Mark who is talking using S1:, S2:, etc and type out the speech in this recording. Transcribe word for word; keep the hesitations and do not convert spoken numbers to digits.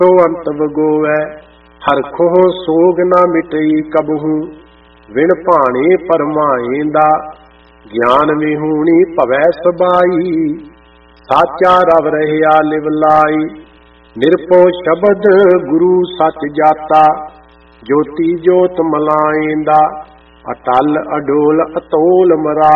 S1: सो अंत बगोवै। हरखो सोग न मिटई कबहू, विण भाणे परमाएंदा। ज्ञान विहूणी भवै सबाई, साचा रव रहया लिव लाई। निरपो शबद गुरु सच जाता, ज्योति जोत मलाएंदा। अटल अडोल अतोल मरा,